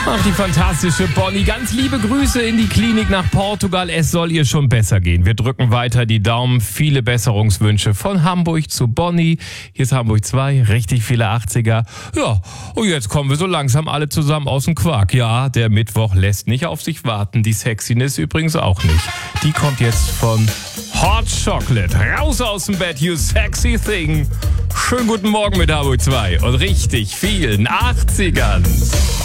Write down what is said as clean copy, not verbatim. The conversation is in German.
Ach, die fantastische Bonnie. Ganz liebe Grüße in die Klinik nach Portugal. Es soll ihr schon besser gehen. Wir drücken weiter die Daumen. Viele Besserungswünsche von Hamburg zu Bonnie. Hier ist Hamburg 2, richtig viele 80er. Ja, und jetzt kommen wir so langsam alle zusammen aus dem Quark. Ja, der Mittwoch lässt nicht auf sich warten. Die Sexiness übrigens auch nicht. Die kommt jetzt von Hot Chocolate. Raus aus dem Bett, you sexy thing. Schönen guten Morgen mit Hamburg 2 und richtig vielen 80ern.